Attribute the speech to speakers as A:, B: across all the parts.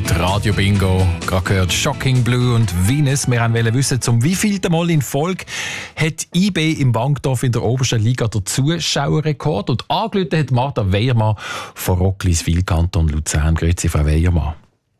A: heute Radio Bingo. Gerade gehört Shocking Blue und Venus. Wir wollten wissen, zum wievielten Mal in Folge hat IB im Bankdorf in der obersten Liga den Zuschauerrekord. Und angerufen hat Martha Weyermann von Rockliswil, Kanton Luzern. Grüezi, Frau Weyermann.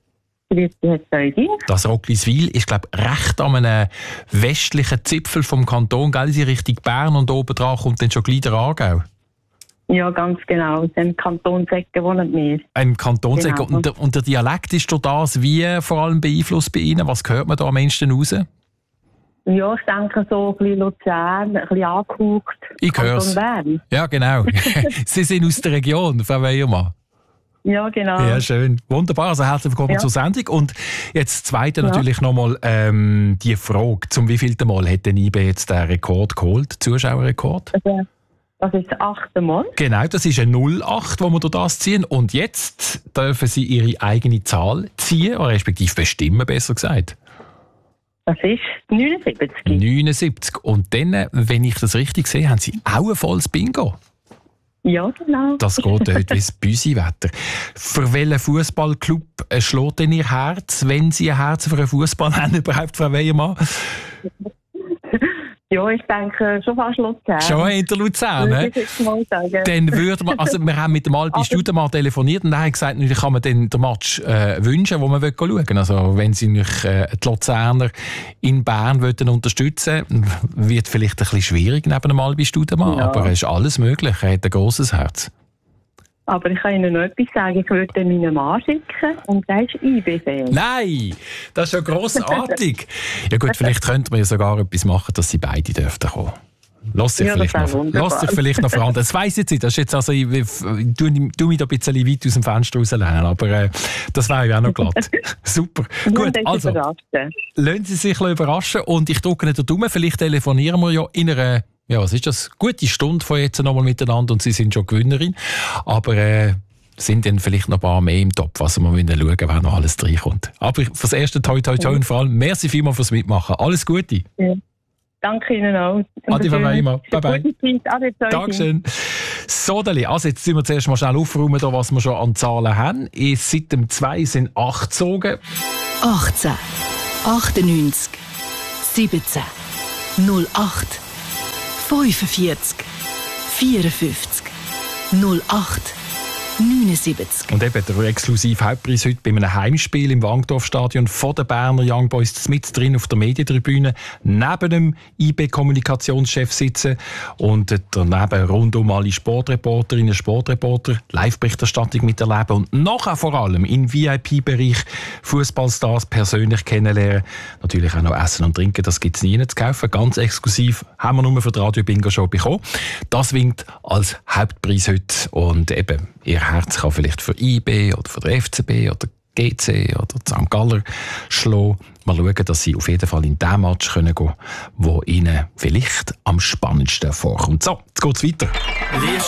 A: Das Rockliswil ist, glaube ich, recht an einem westlichen Zipfel vom Kanton, gell? Sie Richtung Bern und oben dran kommt dann schon gleich der Aargau.
B: Ja, ganz genau. Im Kantonsecken wohnen wir.
A: Im Kantonsecken. Genau. Und der Dialekt ist durch das wie vor allem beeinflusst bei Ihnen? Was hört man da am meisten raus?
B: Ja, ich denke so ein bisschen Luzern, ein bisschen angehaucht.
A: Ich höre es. Ja, genau. Sie sind aus der Region, Frau Weyermann.
B: Ja, genau.
A: Ja, schön. Wunderbar. Also herzlich willkommen zur Sendung. Und jetzt das Zweite natürlich nochmal die Frage, zum wievielten Mal hat denn IB jetzt den Rekord geholt, den Zuschauerrekord?
B: Das ist das 8. Mal.
A: Genau, das ist ein 08, wo wir durch das ziehen. Und jetzt dürfen Sie Ihre eigene Zahl ziehen, oder respektive bestimmen, besser gesagt.
B: Das ist 79.
A: 79. Und dann, wenn ich das richtig sehe, haben Sie auch ein volles Bingo.
B: Ja, genau.
A: Das geht heute wie das Büsi-Wetter. Für welchen Fußballclub schlägt denn Ihr Herz, wenn Sie ein Herz für einen Fußball haben, überhaupt, Frau Weyermann?
B: Ja, ich denke schon fast Luzern.
A: Schon hinter Luzern, ne? Dann würde man, also wir haben mit dem Albi Studemann telefoniert und er hat gesagt, natürlich kann man dann den Match wünschen, wo man schauen will. Also wenn Sie die Luzerner in Bern unterstützen wollen, wird vielleicht ein bisschen schwierig neben dem Albi Studemann, aber es ist alles möglich. Er hat ein grosses Herz.
B: Aber ich kann Ihnen noch etwas sagen. Ich würde meinen Mann schicken und der ist IB-Fan.
A: Nein, das ist ja grossartig. Ja gut, vielleicht könnte man ja sogar etwas machen, dass sie beide dürften kommen. Lass sich vielleicht noch voran. Das weiss ich jetzt nicht. Das ist jetzt also, ich tu mich da ein bisschen weit aus dem Fenster rauslehnen, aber das wäre ja auch noch glatt. Super. Gut, also, lassen Sie sich überraschen und ich drücke nicht den Daumen. Vielleicht telefonieren wir ja in einer was ist das? Gute Stunde von jetzt nochmal miteinander und Sie sind schon Gewinnerin. Aber sind dann vielleicht noch ein paar mehr im Topf. Also wir müssen schauen, wer noch alles reinkommt. Aber fürs Erste toi toi toi und vor allem merci vielmals fürs Mitmachen. Alles Gute.
B: Ja. Danke Ihnen auch.
A: Adi, Frau Weyermann. Bye bye.
B: Dankeschön.
A: So, also jetzt müssen wir zuerst mal schnell aufräumen, was wir schon an Zahlen haben. Seit dem 2 sind 8 gezogen.
C: 18, 98, 17, 08, 45, 54, 08, 79.
A: Und eben der exklusive Hauptpreis heute bei einem Heimspiel im Wankdorfstadion von den Berner Young Boys mit drin auf der Medientribüne neben dem IB-Kommunikationschef sitzen und daneben rundum alle Sportreporterinnen, Sportreporter Live-Berichterstattung miterleben und nachher vor allem im VIP-Bereich Fußballstars persönlich kennenlernen. Natürlich auch noch Essen und Trinken, das gibt es nie zu kaufen. Ganz exklusiv haben wir nur für die Radio Bingo Show bekommen. Das winkt als Hauptpreis heute und eben Ihr Herz kann vielleicht für IB oder für den FCB oder GC oder St. Galler schlagen. Mal schauen, dass Sie auf jeden Fall in den Match gehen können, der Ihnen vielleicht am spannendsten vorkommt. So, jetzt geht's weiter.